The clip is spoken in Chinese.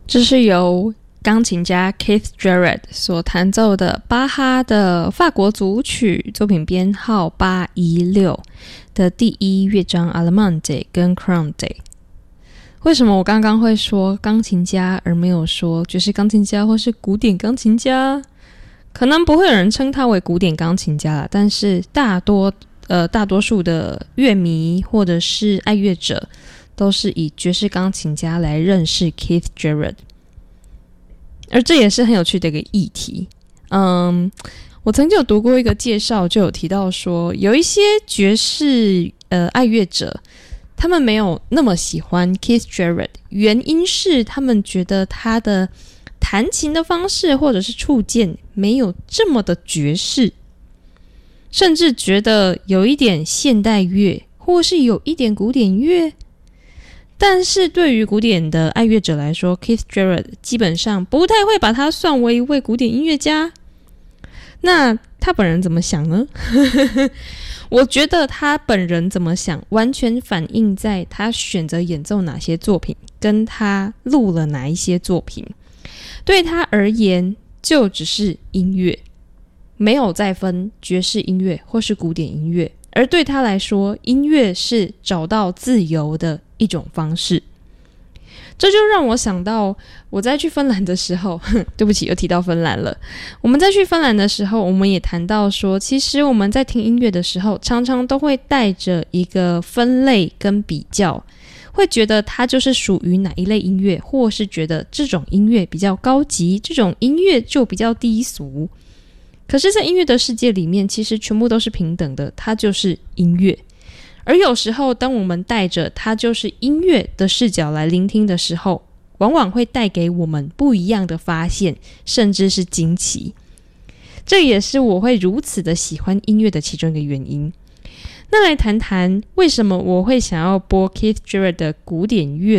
这是由钢琴家 Keith Jarrett 所弹奏的巴哈的法国组曲，作品编号816的第一乐章 Allemande 跟 Crowde。 为什么我刚刚会说钢琴家而没有说爵士钢琴家或是古典钢琴家？可能不会有人称他为古典钢琴家啦，但是大多数的乐迷或者是爱乐者都是以爵士钢琴家来认识 Keith Jarrett， 而这也是很有趣的一个议题。我曾经有读过一个介绍，就有提到说有一些爵士爱乐者他们没有那么喜欢 Keith Jarrett， 原因是他们觉得他的弹琴的方式或者是触键没有这么的爵士，甚至觉得有一点现代乐或是有一点古典乐。但是对于古典的爱乐者来说， Keith Jarrett 基本上不太会把他算为一位古典音乐家。那他本人怎么想呢？我觉得他本人怎么想完全反映在他选择演奏哪些作品跟他录了哪一些作品。对他而言就只是音乐，没有再分爵士音乐或是古典音乐，而对他来说音乐是找到自由的一种方式。这就让我想到我在去芬兰的时候，对不起又提到芬兰了。我们在去芬兰的时候，我们也谈到说，其实我们在听音乐的时候常常都会带着一个分类跟比较，会觉得它就是属于哪一类音乐，或是觉得这种音乐比较高级，这种音乐就比较低俗。可是在音乐的世界里面，其实全部都是平等的，它就是音乐。而有时候当我们带着它就是音乐的视角来聆听的时候，往往会带给我们不一样的发现，甚至是惊奇。这也是我会如此的喜欢音乐的其中一个原因。那来谈谈为什么我会想要播 Keith Jarrett 的古典乐